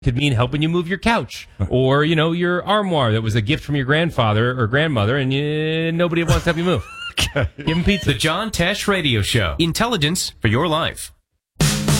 could mean helping you move your couch or, your armoire that was a gift from your grandfather or grandmother and nobody wants to help you move. Okay. Give them pizza. The John Tesh Radio Show. Intelligence for your life.